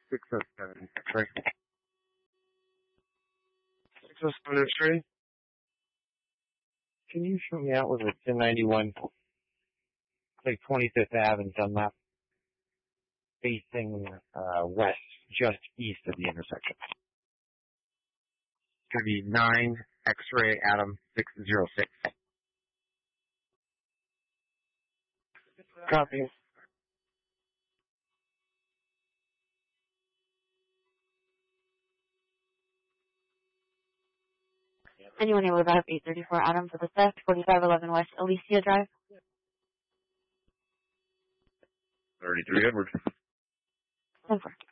607 X-ray. 607 X-ray. Can you show me out with a 1091, like 25th Ave and Dunlap, facing west, just east of the intersection? It's going to be 9 X-ray Adam 606. Copy. Anyone able to route 834 Adam for the theft, 4511 West Alicia Drive? 33 Edward. 10-4.